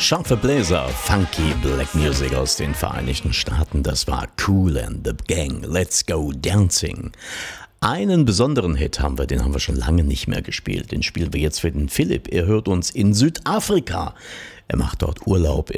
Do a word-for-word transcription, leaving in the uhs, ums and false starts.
Scharfe Bläser, funky Black Music aus den Vereinigten Staaten, das war Kool and the Gang, Let's Go Dancing. Einen besonderen Hit haben wir, den haben wir schon lange nicht mehr gespielt. Den spielen wir jetzt für den Philipp. Er hört uns in Südafrika. Er macht dort Urlaub